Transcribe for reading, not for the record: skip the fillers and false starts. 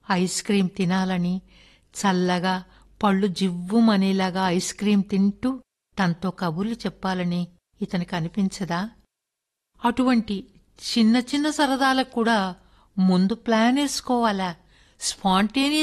Ice cream తినాలని, చల్లగా పళ్ళు జివ్వుమనేలాగా ఐస్ క్రీం తింటూ తనతో కబుర్లు చెప్పాలని ఇతనికి అనిపించదా? అటువంటి చిన్న చిన్న సరదాలకు కూడా ముందు ప్లానేసుకోవాలా? స్పాంటేనియస్